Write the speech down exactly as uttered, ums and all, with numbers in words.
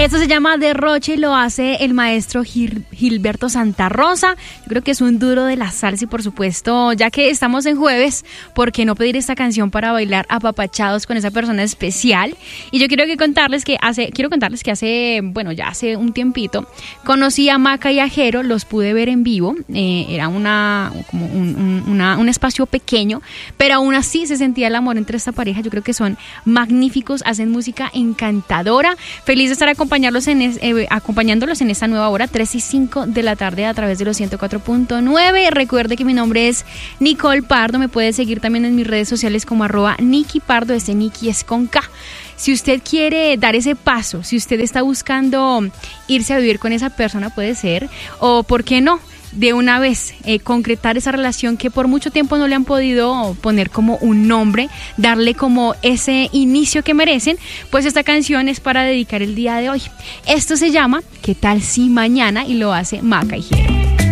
Esto se llama Derroche y lo hace el maestro Gil- Gilberto Santa Rosa. Yo creo que es un duro de la salsa y por supuesto, ya que estamos en jueves, ¿por qué no pedir esta canción para bailar apapachados con esa persona especial? Y yo quiero que contarles que hace, quiero contarles que hace, bueno, ya hace un tiempito, conocí a Maca y a Jero, los pude ver en vivo. Eh, era una, como un, un, una, un espacio pequeño, pero aún así se sentía el amor entre esta pareja. Yo creo que son magníficos, hacen música encantadora. Feliz de estar acompañarlos en es, eh, acompañándolos en esta nueva hora, tres y cinco de la tarde a través de los ciento cuatro punto nueve. Recuerde que mi nombre es Nicole Pardo, me puede seguir también en mis redes sociales como arroba Niki Pardo, ese Niki es con K. Si usted quiere dar ese paso, si usted está buscando irse a vivir con esa persona, puede ser, o por qué no, de una vez eh, concretar esa relación que por mucho tiempo no le han podido poner como un nombre, darle como ese inicio que merecen, pues esta canción es para dedicar el día de hoy. Esto se llama ¿Qué tal si mañana? Y lo hace Maca y Jero.